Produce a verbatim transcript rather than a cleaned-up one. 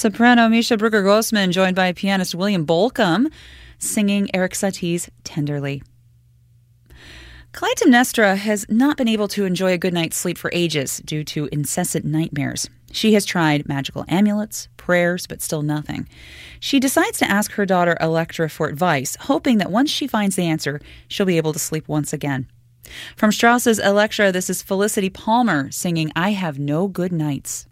Soprano Misha Brucker-Grossman, joined by pianist William Bolcom, singing Erik Satie's Tenderly. Clytemnestra has not been able to enjoy a good night's sleep for ages due to incessant nightmares. She has tried magical amulets, prayers, but still nothing. She decides to ask her daughter Electra for advice, hoping that once she finds the answer, she'll be able to sleep once again. From Strauss's Elektra, this is Felicity Palmer singing I Have No Good Nights.